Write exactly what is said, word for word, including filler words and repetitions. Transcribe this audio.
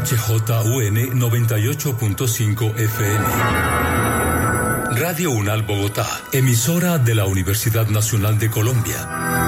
H J U N noventa y ocho punto cinco F M. Radio UNAL Bogotá, emisora de la Universidad Nacional de Colombia.